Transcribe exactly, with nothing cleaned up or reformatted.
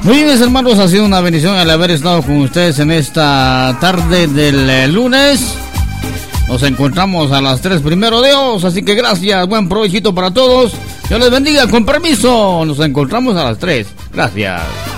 Muy bien, mis hermanos, ha sido una bendición el haber estado con ustedes en esta tarde del eh, lunes. Nos encontramos a las tres primero Dios, así que gracias, buen provechito para todos. Dios les bendiga, con permiso. Nos encontramos a las tres. Gracias.